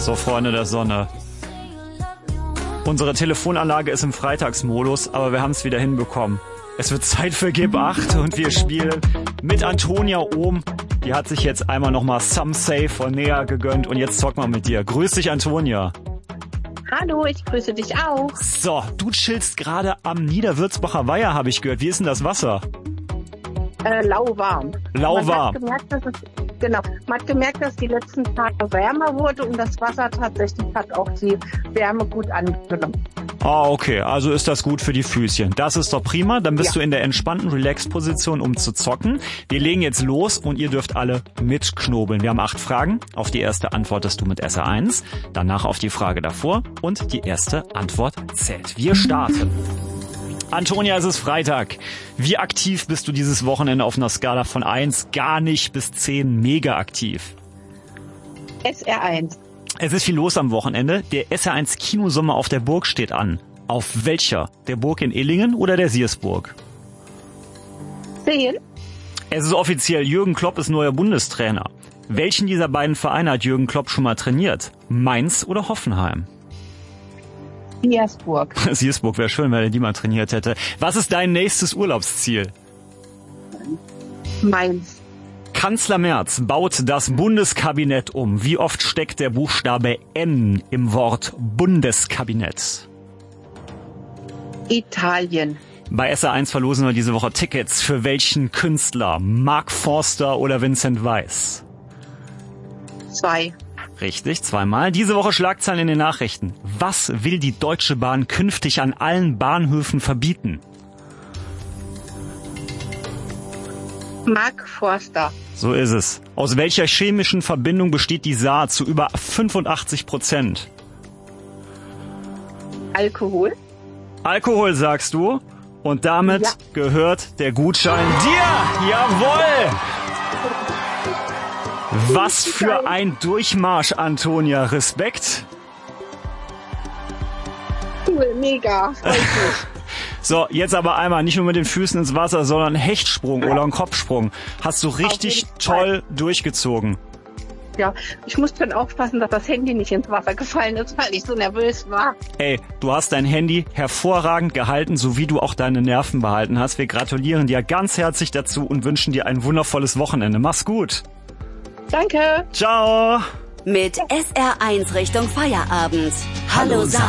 So, Freunde der Sonne. Unsere Telefonanlage ist im Freitagsmodus, aber wir haben es wieder hinbekommen. Es wird Zeit für Gib 8 und wir spielen mit Antonia Ohm. Die hat sich jetzt einmal nochmal Some Say von Nea gegönnt und jetzt zocken wir mit dir. Grüß dich, Antonia. Hallo, ich grüße dich auch. So, du chillst gerade am Niederwürzbacher Weiher, habe ich gehört. Wie ist denn das Wasser? Lauwarm. Lauwarm. Man hat gemerkt, dass die letzten Tage wärmer wurde und das Wasser tatsächlich hat auch die Wärme gut angenommen. Ah, okay. Also ist das gut für die Füßchen. Das ist doch prima. Dann bist du in der entspannten Relax-Position, um zu zocken. Wir legen jetzt los und ihr dürft alle mitknobeln. Wir haben 8 Fragen. Auf die erste antwortest du mit SR1. Danach auf die Frage davor. Und die erste Antwort zählt. Wir starten. Antonia, es ist Freitag. Wie aktiv bist du dieses Wochenende auf einer Skala von 1, gar nicht, bis 10, mega aktiv? SR1. Es ist viel los am Wochenende. Der SR1 Kinosommer auf der Burg steht an. Auf welcher? Der Burg in Illingen oder der Siersburg? 10. Es ist offiziell, Jürgen Klopp ist neuer Bundestrainer. Welchen dieser beiden Vereine hat Jürgen Klopp schon mal trainiert? Mainz oder Hoffenheim? Siersburg. Siersburg wäre schön, wenn er die mal trainiert hätte. Was ist dein nächstes Urlaubsziel? Mainz. Kanzler Merz baut das Bundeskabinett um. Wie oft steckt der Buchstabe N im Wort Bundeskabinett? Italien. Bei SR1 verlosen wir diese Woche Tickets. Für welchen Künstler? Mark Forster oder Vincent Weiss? 2. Richtig, 2-mal. Diese Woche Schlagzeilen in den Nachrichten. Was will die Deutsche Bahn künftig an allen Bahnhöfen verbieten? Mark Forster. So ist es. Aus welcher chemischen Verbindung besteht die Saat zu über 85%? Alkohol. Alkohol, sagst du? Und damit gehört der Gutschein dir. Jawohl! Was für ein Durchmarsch, Antonia. Respekt. Cool, mega. Freut mich. So, jetzt aber einmal nicht nur mit den Füßen ins Wasser, sondern einen Hechtsprung oder einen Kopfsprung. Hast du richtig toll durchgezogen. Ja, ich musste dann aufpassen, dass das Handy nicht ins Wasser gefallen ist, weil ich so nervös war. Ey, du hast dein Handy hervorragend gehalten, so wie du auch deine Nerven behalten hast. Wir gratulieren dir ganz herzlich dazu und wünschen dir ein wundervolles Wochenende. Mach's gut. Danke. Ciao. Mit SR1 Richtung Feierabend. Hallo Sa